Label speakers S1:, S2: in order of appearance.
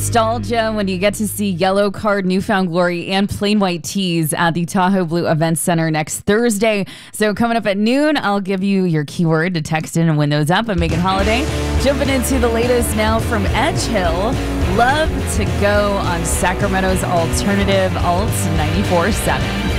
S1: Nostalgia when you get to see Yellow Card, Newfound Glory, and Plain White Tees at the Tahoe Blue Event Center next Thursday. So coming up at noon, I'll give you your keyword to text in and win those up and make it holiday. Jumping into the latest now from Edge Hill. Love to Go on Sacramento's Alternative Alt 94.7.